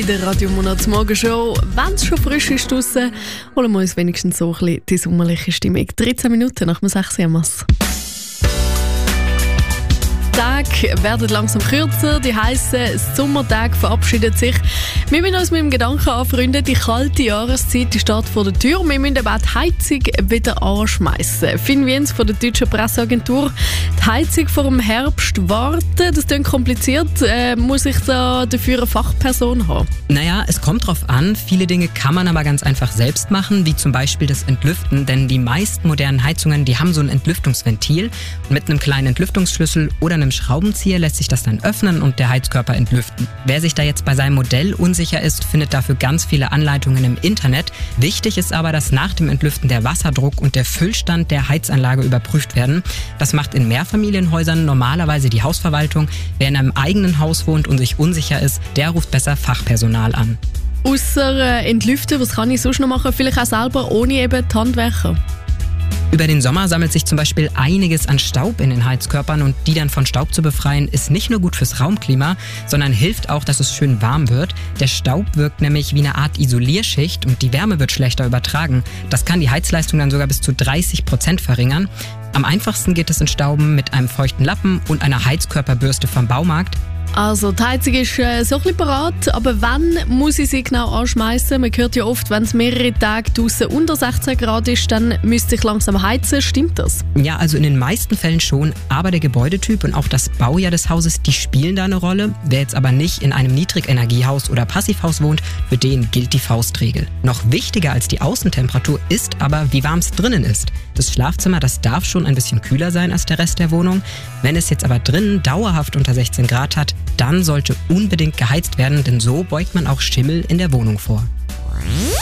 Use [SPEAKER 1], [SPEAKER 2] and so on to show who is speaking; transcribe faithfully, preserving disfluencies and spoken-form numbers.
[SPEAKER 1] In der Radio Monatsmorgenshow, wenn es schon frisch ist draussen, holen wir uns wenigstens so ein bisschen die sommerliche Stimmung. dreizehn Minuten nach dem sechs Uhr. Die Tage werden langsam kürzer, die heissen Sommertage verabschieden sich. Wir müssen uns mit dem Gedanken anfreunden, die kalte Jahreszeit die steht vor der Tür. Wir müssen aber auch die Heizung wieder anschmeissen. Finn Wiens von der deutschen Presseagentur. Die Heizung vor dem Herbst warten, das klingt kompliziert. Äh, muss ich da dafür eine Fachperson haben?
[SPEAKER 2] Naja, es kommt drauf an. Viele Dinge kann man aber ganz einfach selbst machen, wie zum Beispiel das Entlüften. Denn die meisten modernen Heizungen, die haben so ein Entlüftungsventil. Mit einem kleinen Entlüftungsschlüssel oder einem Schraubenzieher lässt sich das dann öffnen und der Heizkörper entlüften. Wer sich da jetzt bei seinem Modell unsicher ist, findet dafür ganz viele Anleitungen im Internet. Wichtig ist aber, dass nach dem Entlüften der Wasserdruck und der Füllstand der Heizanlage überprüft werden. Das macht in Mehrfamilienhäusern normalerweise die Hausverwaltung. Wer in einem eigenen Haus wohnt und sich unsicher ist, der ruft besser Fachpersonal an.
[SPEAKER 1] Ausser äh, Entlüften, was kann ich sonst noch machen? Vielleicht auch selber ohne eben die Handwerker?
[SPEAKER 2] Über den Sommer sammelt sich zum Beispiel einiges an Staub in den Heizkörpern und die dann von Staub zu befreien, ist nicht nur gut fürs Raumklima, sondern hilft auch, dass es schön warm wird. Der Staub wirkt nämlich wie eine Art Isolierschicht und die Wärme wird schlechter übertragen. Das kann die Heizleistung dann sogar bis zu dreißig Prozent verringern. Am einfachsten geht es entstauben mit einem feuchten Lappen und einer Heizkörperbürste vom Baumarkt.
[SPEAKER 1] Also die Heizung ist äh, so ein bisschen parat, aber wann muss ich sie genau anschmeißen? Man hört ja oft, wenn es mehrere Tage draussen unter sechzehn Grad ist, dann müsste ich langsam heizen. Stimmt das?
[SPEAKER 2] Ja, also in den meisten Fällen schon, aber der Gebäudetyp und auch das Baujahr des Hauses, die spielen da eine Rolle. Wer jetzt aber nicht in einem Niedrigenergiehaus oder Passivhaus wohnt, für den gilt die Faustregel. Noch wichtiger als die Außentemperatur ist aber, wie warm es drinnen ist. Das Schlafzimmer, das darf schon ein bisschen kühler sein als der Rest der Wohnung. Wenn es jetzt aber drinnen dauerhaft unter sechzehn Grad hat, dann sollte unbedingt geheizt werden, denn so beugt man auch Schimmel in der Wohnung vor.